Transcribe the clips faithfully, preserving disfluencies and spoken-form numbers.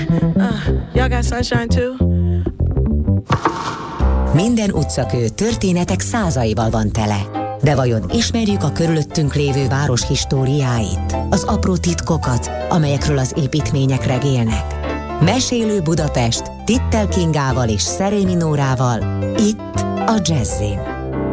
Uh, y'all got sunshine too? Minden utcakő történetek százaival van tele. De vajon ismerjük a körülöttünk lévő város históriáit? Az apró titkokat, amelyekről az építmények regélnek? Mesélő Budapest Tittel Kingával és Szerémi Nórával, itt a Jazzin.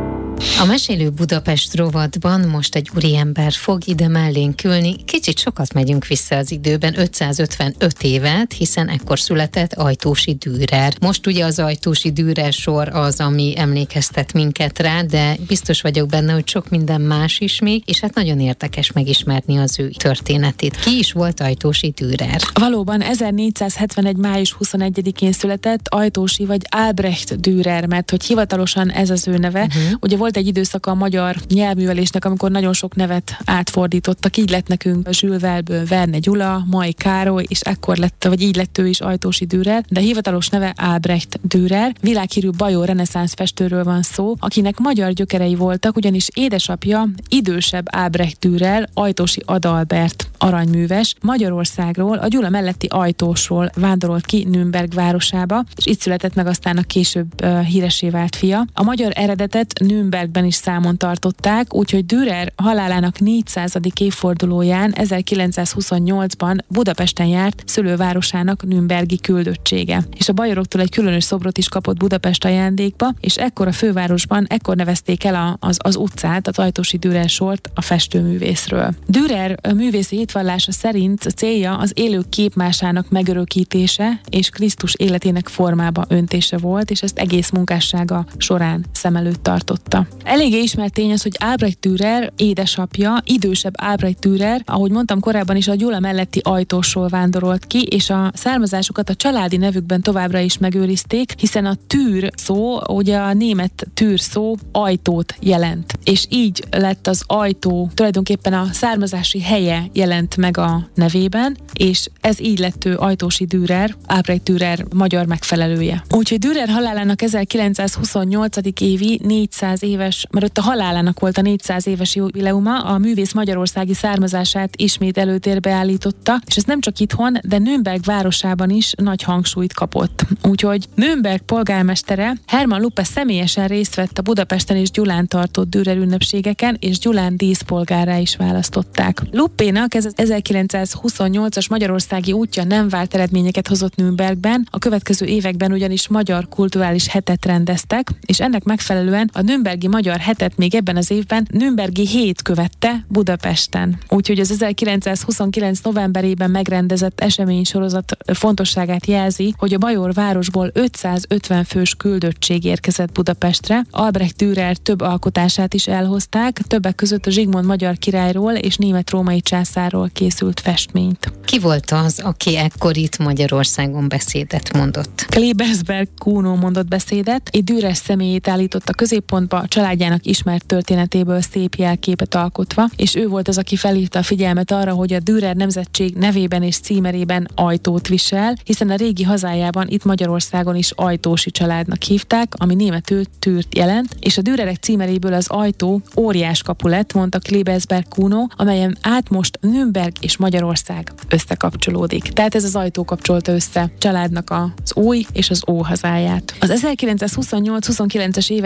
A Mesélő Budapest rovatban most egy úriember fog ide mellénk ülni. Kicsit sokat megyünk vissza az időben, ötszázötvenöt évet, hiszen ekkor született Ajtósi Dürer. Most ugye az Ajtósi Dürer sor az, ami emlékeztet minket rá, de biztos vagyok benne, hogy sok minden más is még, és hát nagyon érdekes megismerni az ő történetét. Ki is volt Ajtósi Dürer? Valóban ezernégyszázhetvenegy. május huszonegyedikén született Ajtósi vagy Albrecht Dürer, mert hogy hivatalosan ez az ő neve. Uh-huh. Ugye volt egy időszaka a magyar nyelvművelésnek, amikor nagyon sok nevet átfordítottak. Így lett nekünk Jules Verne-ből Verne Gyula, Mai Károly, és ekkor lett, vagy így lett ő is Ajtósi Dürer, de hivatalos neve Albrecht Dürer. Világhírű bajor reneszánsz festőről van szó, akinek magyar gyökerei voltak, ugyanis édesapja idősebb Albrecht Dürer, Ajtósi Adalbert aranyműves, Magyarországról, a Gyula melletti Ajtósról vándorolt ki Nürnberg városába, és itt született meg aztán a később uh, híressé vált fia. A magyar eredetet Nürnbergben is számon tartották, úgyhogy Dürer halálának négyszázadik évfordulóján ezerkilencszázhuszonnyolcban Budapesten járt szülővárosának nürnbergi küldöttsége. És a bajoroktól egy különös szobrot is kapott Budapest ajándékba, és ekkor a fővárosban ekkor nevezték el a, az, az utcát, az Ajtósi Dürer sort a festőművészről. Dürer művészi hitvallása szerint a célja az élő képmásának megörökítése és Krisztus életének formába öntése volt, és ezt egész munkássága során szem előtt tartotta. Eléggé ismert tény az, hogy Albrecht Dürer édesapja, idősebb Albrecht Dürer, ahogy mondtam korábban is, a Gyula melletti Ajtósról vándorolt ki, és a származásukat a családi nevükben továbbra is megőrizték, hiszen a tűr szó, ugye a német tűr szó ajtót jelent. És így lett az ajtó, tulajdonképpen a származási helye jelent meg a nevében, és ez így lett ő Ajtósi Dürer, Albrecht Dürer magyar megfelelője. Úgyhogy Dürer halálának ezerkilencszázhuszonnyolc. évi négyszáz éves, mert ott a halálának volt a négyszáz éves jubileuma, a művész magyarországi származását ismét előtérbe állította, és ez nem csak itthon, de Nürnberg városában is nagy hangsúlyt kapott. Úgyhogy Nürnberg polgármestere Hermann Luppe személyesen részt vett a Budapesten és Gyulán tartott Dürer ünnepségeken, és Gyulán díszpolgárrá is választották. Luppénak ez az ezerkilencszázhuszonnyolcas magyarországi útja nem várt eredményeket hozott Nürnbergben, a következő években ugyanis magyar kulturális hetet rendeztek, és ennek megfelelően a Nürnbergi Magyar Hetet még ebben az évben Nürnbergi hét követte Budapesten. Úgyhogy az ezerkilencszázhuszonkilenc. novemberében megrendezett eseménysorozat fontosságát jelzi, hogy a bajor városból ötszázötven fős küldöttség érkezett Budapestre. Albrecht Dürer több alkotását is elhozták, többek között a Zsigmond magyar királyról és német-római császárról készült festményt. Ki volt az, aki ekkor itt Magyarországon beszédet mondott? Klebersberg Kuno mondott beszédet, egy Dürer személyét állított a középpontba, a családjának ismert történetéből szép jelképet alkotva, és ő volt az, aki felhívta a figyelmet arra, hogy a Dürer nemzetség nevében és címerében ajtót visel, hiszen a régi hazájában, itt Magyarországon is Ajtósi családnak hívták, ami németül tűrt jelent, és a Dürerek címeréből az ajtó óriás kapu lett, mondta Klebersberg Kuno, amelyen át most Nürnberg és Magyarország összekapcsolódik. Tehát ez az ajtó kapcsolta össze családnak az új és az óhazáját. Az ezerkilencszázhuszonnyolc-huszonkilences évek